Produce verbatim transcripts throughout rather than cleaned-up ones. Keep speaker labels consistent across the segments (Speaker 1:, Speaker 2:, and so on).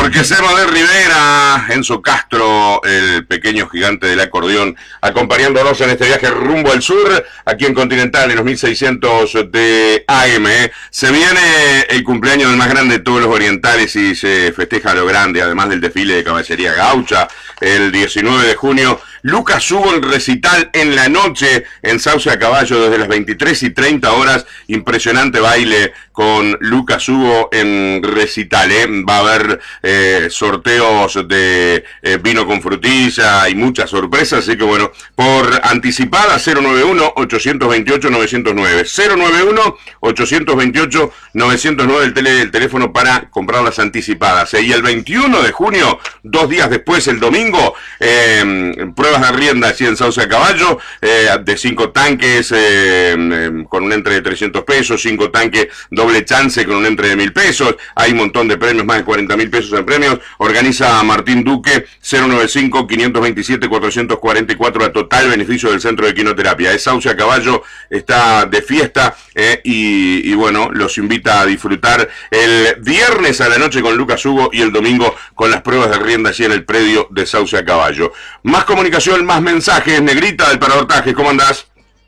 Speaker 1: Porque Cerro de Rivera, Enzo Castro, el pequeño gigante del acordeón, acompañándonos en este viaje rumbo al sur, aquí en Continental, en los mil seiscientos de A M. Se viene el cumpleaños del más grande de todos los orientales y se festeja a lo grande, además del desfile de caballería gaucha, el diecinueve de junio. Lucas Hugo en recital en la noche en Sauce a Caballo desde las veintitrés y treinta horas. Impresionante baile con Lucas Hugo en recital, ¿eh? Va a haber eh, sorteos de eh, vino con frutilla y muchas sorpresas, así que bueno, por anticipada cero nueve uno, ocho dos ocho, nueve cero nueve, cero nueve uno, ocho dos ocho, nueve cero nueve el, tele, el teléfono para comprar las anticipadas, ¿eh? Y el veintiuno de junio, dos días después, el domingo, eh, pruebas de rienda así en Sauce a Caballo, eh, de cinco tanques eh, eh, con un entre de trescientos pesos, cinco tanques doble chance con un entre de mil pesos, hay un montón de premios, más de cuarenta mil pesos en premios. Organiza Martín Duque, cero nueve cinco, cinco dos siete, cuatro cuatro cuatro, a total beneficio del Centro de Quinoterapia. Es Sauce a Caballo, está de fiesta eh, y, y bueno, los invita a disfrutar el viernes a la noche con Lucas Hugo y el domingo con las pruebas de rienda allí en el predio de Sauce a Caballo. Más comunicación, más mensajes. Negrita del Parador Tajes, ¿cómo andás?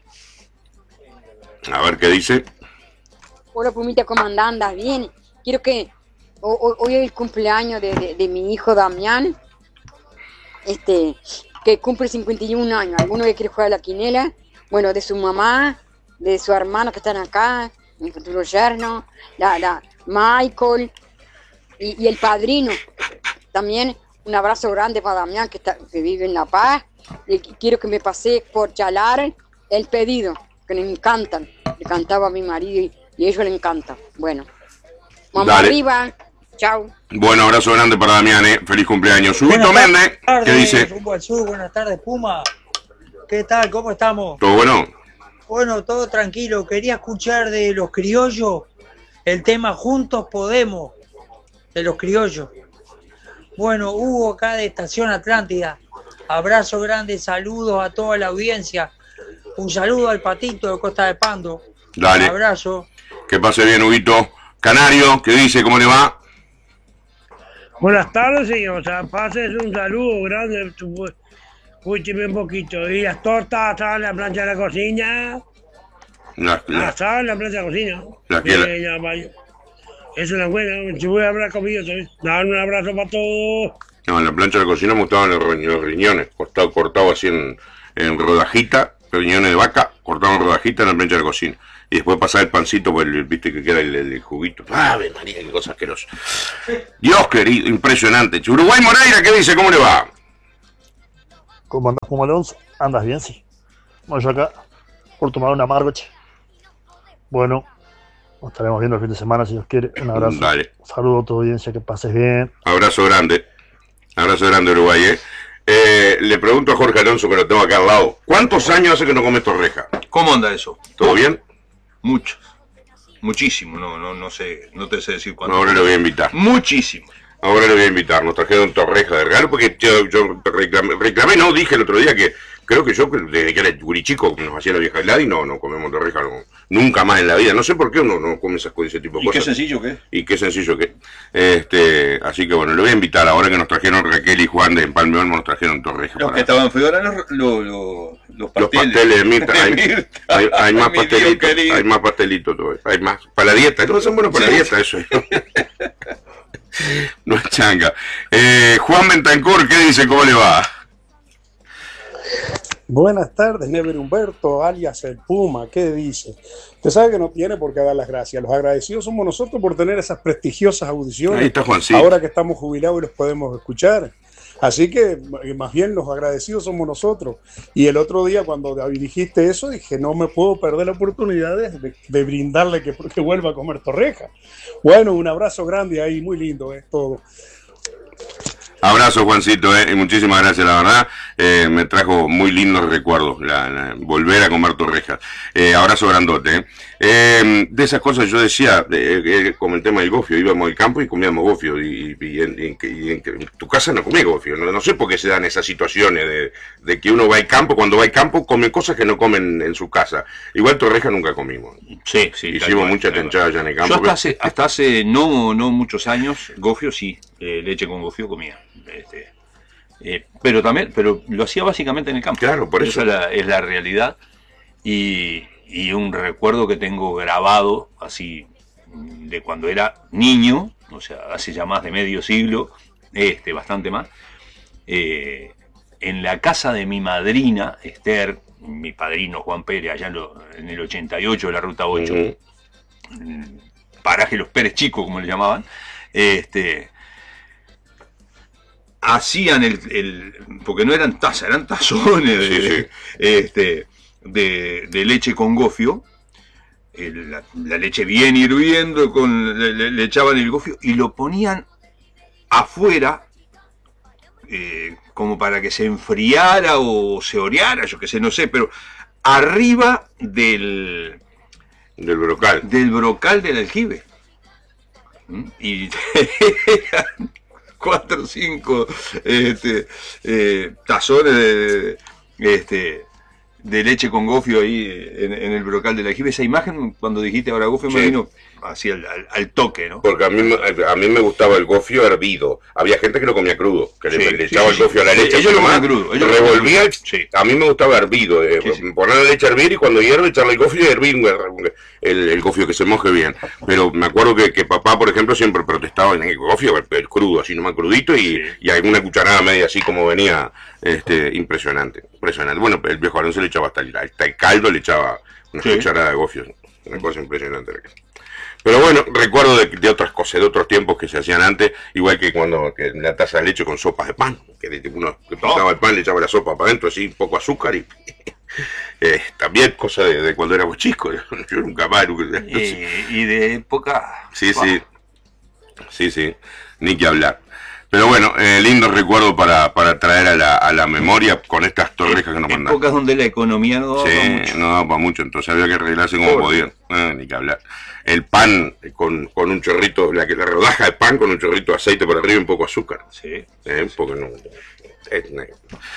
Speaker 1: A ver qué dice.
Speaker 2: Hola Pumita, ¿cómo andás? ¿Andas bien? Quiero que hoy, hoy es el cumpleaños de, de, de mi hijo Damián, este, que cumple cincuenta y un años. ¿Alguno que quiere jugar a la quinela? Bueno, de su mamá, de su hermano que están acá, mi futuro yerno, la, la Michael y, y el padrino. También un abrazo grande para Damián, que, está, que vive en La Paz. Y quiero que me pase por chalar el pedido, que me encantan. Le cantaba a mi marido y, y a ellos le encanta. Bueno, vamos arriba. Chao.
Speaker 1: Bueno, abrazo grande para Damián, ¿eh? Feliz cumpleaños. Subito Méndez, ¿qué dice?
Speaker 3: Rumbo al sur, buenas tardes, Puma. ¿Qué tal? ¿Cómo estamos?
Speaker 1: ¿Todo bueno?
Speaker 3: Bueno, todo tranquilo. Quería escuchar de Los Criollos el tema Juntos Podemos, de Los Criollos. Bueno, Hugo acá de Estación Atlántida. Abrazo grande, saludos a toda la audiencia. Un saludo al Patito de Costa de Pando.
Speaker 1: Dale.
Speaker 3: Un abrazo.
Speaker 1: Que pase bien, Huguito. Canario, ¿qué dice? ¿Cómo le va?
Speaker 4: Buenas tardes, señor. O sea, pases un saludo grande. Escúcheme un poquito. ¿Y las tortas estaban en la plancha de la cocina?
Speaker 1: La, la,
Speaker 4: ah, estaban en la plancha de la cocina.
Speaker 1: La que la...
Speaker 4: Ya, vaya. Es una buena. Si voy a haber comido también. Dan un abrazo para todos.
Speaker 1: No, en la plancha de la cocina me gustaban los, los riñones. Cortado, cortado así en, en rodajita. Riñones de vaca, cortado en rodajita en la plancha de la cocina. Y después pasar el pancito por el, viste que queda el, el, el juguito. ¡Ave María, qué cosa asquerosa! Dios querido, impresionante. Uruguay Moreira, ¿qué dice? ¿Cómo le va?
Speaker 5: ¿Cómo andas, Puma Alonso? ¿Andas bien, sí? Bueno, yo acá, por tomar una amargo, che. Bueno, nos estaremos viendo el fin de semana, si Dios quiere. Un abrazo.
Speaker 1: Dale.
Speaker 5: Un saludo a tu audiencia, que pases bien.
Speaker 1: Abrazo grande. Abrazo grande, Uruguay, ¿eh? Eh, le pregunto a Jorge Alonso, que lo tengo acá al lado. ¿Cuántos años hace que no comes torreja?
Speaker 6: ¿Cómo anda eso?
Speaker 1: ¿Todo bien?
Speaker 6: Muchos. Muchísimo, no, no, no sé, no te sé decir cuánto.
Speaker 1: Ahora le voy a invitar.
Speaker 6: Muchísimo.
Speaker 1: Ahora le voy a invitar. Nos trajeron torreja de regalo porque yo, yo reclamé, reclamé, no, dije el otro día que creo que yo, desde que era gurichico, nos hacía la vieja helada y no, no comemos torreja, no, nunca más en la vida. No sé por qué uno no come esas cosas, ese tipo de
Speaker 6: ¿Y
Speaker 1: cosas.
Speaker 6: qué sencillo que es?
Speaker 1: Y qué sencillo que este, así que bueno, le voy a invitar ahora que nos trajeron Raquel y Juan de Empalme Olmo, nos trajeron torreja.
Speaker 6: Los
Speaker 1: para...
Speaker 6: que estaban feos eran los, los, los, los pasteles.
Speaker 1: Los pasteles de Mirta, hay,
Speaker 6: Mirta.
Speaker 1: hay, hay más
Speaker 6: Mi
Speaker 1: pastelitos,
Speaker 6: Dios
Speaker 1: hay más pastelitos todavía, hay más, para la dieta, no son buenos para sí. La dieta eso. No es changa. Eh, Juan Bentancur, ¿qué dice? ¿Cómo le va?
Speaker 7: Buenas tardes, Never Humberto, alias el Puma, ¿qué dice? Usted sabe que no tiene por qué dar las gracias. Los agradecidos somos nosotros por tener esas prestigiosas audiciones.
Speaker 1: Ahí está Juancito.
Speaker 7: Ahora que estamos jubilados y los podemos escuchar. Así que más bien los agradecidos somos nosotros. Y el otro día cuando dijiste eso dije, no me puedo perder la oportunidad de, de brindarle que, que vuelva a comer torreja. Bueno, un abrazo grande ahí, muy lindo, es todo.
Speaker 1: Abrazo, Juancito, eh, y muchísimas gracias, la verdad, eh, me trajo muy lindos recuerdos, la, la, volver a comer torrejas. Eh, abrazo grandote. Eh. Eh, de esas cosas yo decía, eh, eh, como el tema del gofio, íbamos al campo y comíamos gofio, y, y, y, en, y, en, y en, en tu casa no comía gofio, no, no sé por qué se dan esas situaciones de, de que uno va al campo, cuando va al campo come cosas que no comen en su casa. Igual torreja nunca comimos.
Speaker 6: Sí, sí.
Speaker 1: Hicimos mucha tenchada allá en el campo.
Speaker 6: Yo hasta hace, hasta hace no, no muchos años, gofio sí. eh, leche con gofio comía. Este, eh, pero también, pero lo hacía básicamente en el campo.
Speaker 1: Claro, por eso.
Speaker 6: Esa es la, es la realidad. Y, y un recuerdo que tengo grabado, así, de cuando era niño, o sea, hace ya más de medio siglo, este, bastante más, eh, en la casa de mi madrina, Esther, mi padrino Juan Pérez, allá en, lo, en el ochenta y ocho de la Ruta ocho,
Speaker 1: Uh-huh.
Speaker 6: paraje Los Pérez Chicos, como le llamaban, este, hacían el, el, porque no eran tazas, eran tazones de,
Speaker 1: Sí, sí.
Speaker 6: Este, de, de leche con gofio, el, la, la leche bien hirviendo, con, le, le- le echaban el gofio y lo ponían afuera, eh, como para que se enfriara o se oreara, yo qué sé, no sé, pero arriba del,
Speaker 1: Del brocal.
Speaker 6: del brocal del aljibe. ¿Mm? Y eran cuatro o cinco este, eh, tazones de, este, de leche con gofio ahí en, en el brocal del aljibe. Esa imagen, cuando dijiste ahora gofio, me
Speaker 1: Sí.
Speaker 6: vino así al, al- al toque, ¿no?
Speaker 1: Porque a mí, me- a mí me gustaba el gofio hervido. Había gente que lo comía crudo, que le,
Speaker 6: Sí,
Speaker 1: le
Speaker 6: sí,
Speaker 1: echaba
Speaker 6: sí,
Speaker 1: el gofio a la
Speaker 6: sí.
Speaker 1: leche.
Speaker 6: Ellos
Speaker 1: así
Speaker 6: lo comían
Speaker 1: nomás,
Speaker 6: crudo, ellos lo comían
Speaker 1: revolvía.
Speaker 6: crudo. Sí.
Speaker 1: A mí me gustaba hervido. eh,
Speaker 6: Sí, sí.
Speaker 1: Poner la leche a hervir y cuando hierve echarle el gofio y hervir el, el gofio que se moje bien. Pero me acuerdo que, que papá, por ejemplo, siempre protestaba en el gofio, el, el crudo, así nomás crudito y,
Speaker 6: Sí.
Speaker 1: y alguna cucharada media así como venía. Este, impresionante, impresionante. Bueno, el viejo Alonso le echaba hasta el, hasta el caldo, le echaba una
Speaker 6: Sí.
Speaker 1: cucharada de gofio. Una cosa impresionante. Pero bueno, recuerdo de, de otras cosas, de otros tiempos que se hacían antes, igual que cuando que la taza de leche con sopas de pan, que de- uno que pisaba el pan, le echaba la sopa para adentro, así, un poco azúcar y eh, también cosa de, de cuando éramos chicos, yo nunca más, nunca- no sé.
Speaker 6: Y, y de época...
Speaker 1: Sí,
Speaker 6: Buah.
Speaker 1: sí, sí, sí, ni que hablar. Pero bueno, eh, lindo recuerdo para, para traer a la, a la memoria con estas torrejas que nos mandaron.
Speaker 6: Épocas donde la economía no daba
Speaker 1: Sí,
Speaker 6: mucho.
Speaker 1: no daba para mucho, entonces había que arreglarse como
Speaker 6: Pobre.
Speaker 1: podían. Ah, ni que hablar. El pan con, con un chorrito, la, que la rodaja de pan con un chorrito de aceite por arriba y un poco de azúcar.
Speaker 6: Sí.
Speaker 1: Eh, porque no. es negro.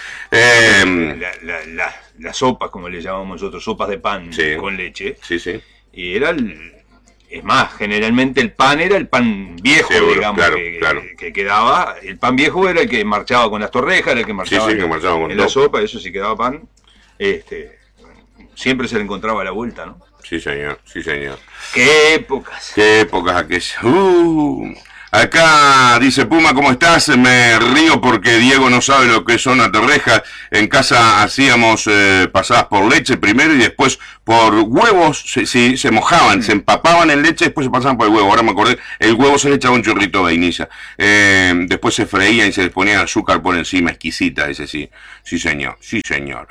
Speaker 1: Eh,
Speaker 6: La, la, la, las sopas, como le llamamos nosotros, sopas de pan
Speaker 1: Sí.
Speaker 6: con leche.
Speaker 1: sí, sí.
Speaker 6: Y era el, es más, generalmente el pan era el pan viejo,
Speaker 1: Seguro,
Speaker 6: digamos,
Speaker 1: claro,
Speaker 6: que,
Speaker 1: claro.
Speaker 6: que quedaba. El pan viejo era el que marchaba con las torrejas, era el que marchaba,
Speaker 1: sí, que marchaba con
Speaker 6: en la
Speaker 1: todo.
Speaker 6: sopa, eso sí quedaba pan. Este, siempre se le encontraba a la vuelta, ¿no?
Speaker 1: Sí, señor, sí, señor.
Speaker 6: ¡Qué épocas!
Speaker 1: Qué épocas aquellas. Uh, acá dice Puma, ¿cómo estás? Me río porque Diego no sabe lo que son las torrejas. En casa hacíamos eh, pasadas por leche primero y después por huevos. Sí, sí, se mojaban, se empapaban en leche, después se pasaban por el huevo. Ahora me acordé, el huevo se le echaba un chorrito de vainilla. Eh, después se freía y se les ponía azúcar por encima, exquisita, ese sí. Sí, señor, sí, señor.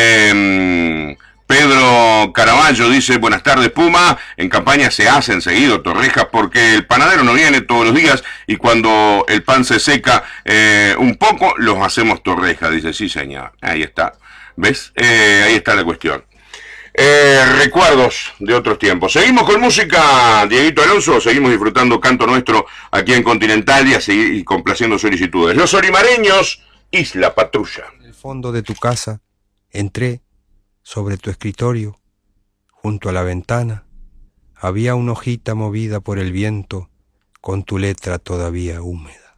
Speaker 1: Eh, Pedro Caraballo dice, buenas tardes Puma, en campaña se hacen seguido torrejas porque el panadero no viene todos los días y cuando el pan se seca eh, un poco, los hacemos torrejas, dice, sí señor, ahí está, ¿ves? Eh, ahí está la cuestión. Eh, recuerdos de otros tiempos. Seguimos con música, Dieguito Alonso, seguimos disfrutando canto nuestro aquí en Continental y, a seguir, y complaciendo solicitudes. Los orimareños, Isla Patrulla.
Speaker 8: En el fondo de tu casa, entré. Sobre tu escritorio, junto a la ventana, había una hojita movida por el viento con tu letra todavía húmeda.